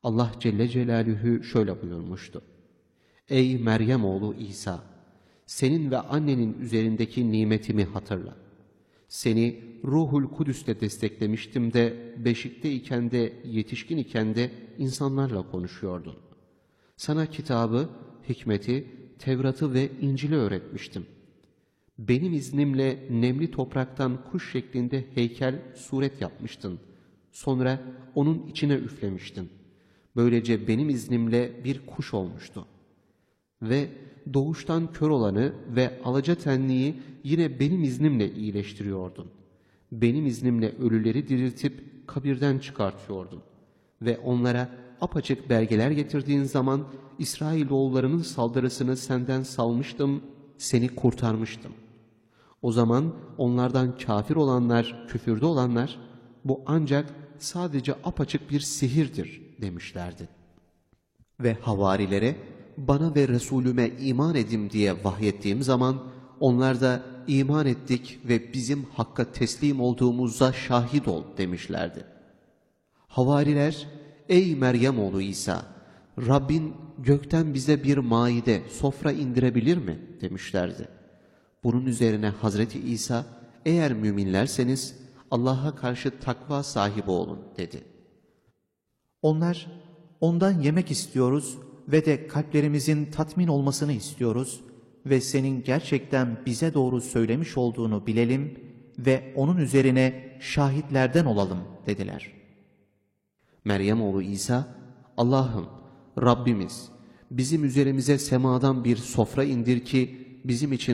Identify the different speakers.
Speaker 1: Allah Celle Celaluhu şöyle buyurmuştu: Ey Meryem oğlu İsa! Senin ve annenin üzerindeki nimetimi hatırla. Seni Ruhul Kudüs'le desteklemiştim de, beşikte iken de, yetişkin iken de insanlarla konuşuyordun. Sana kitabı, hikmeti, Tevrat'ı ve İncil'i öğretmiştim. Benim iznimle nemli topraktan kuş şeklinde heykel, suret yapmıştın. Sonra onun içine üflemiştin. Böylece benim iznimle bir kuş olmuştu. Ve doğuştan kör olanı ve alaca tenliyi yine benim iznimle iyileştiriyordun. Benim iznimle ölüleri diriltip kabirden çıkartıyordun. Ve onlara apaçık belgeler getirdiğin zaman İsrailoğullarının saldırısını senden salmıştım, seni kurtarmıştım. O zaman onlardan kafir olanlar, küfürde olanlar, bu ancak sadece apaçık bir sihirdir demişlerdi. Ve havarilere, bana ve Resulüme iman edin diye vahyettiğim zaman, onlar da iman ettik ve bizim Hakk'a teslim olduğumuza şahit ol demişlerdi. Havariler, ey Meryem oğlu İsa, Rabbin gökten bize bir maide, sofra indirebilir mi demişlerdi. Bunun üzerine Hazreti İsa, eğer müminlerseniz Allah'a karşı takva sahibi olun dedi.
Speaker 2: Onlar, ondan yemek istiyoruz ve de kalplerimizin tatmin olmasını istiyoruz ve senin gerçekten bize doğru söylemiş olduğunu bilelim ve onun üzerine şahitlerden olalım dediler.
Speaker 1: Meryem oğlu İsa, Allah'ım, Rabbimiz, bizim üzerimize semadan bir sofra indir ki bizim için